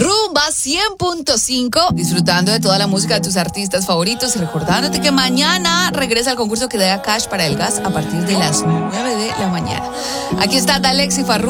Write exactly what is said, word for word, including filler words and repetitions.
Rumba cien punto cinco, disfrutando de toda la música de tus artistas favoritos y recordándote que mañana regresa el concurso que da cash para el gas a partir de las nueve de la mañana. Aquí está Dalex y Farru.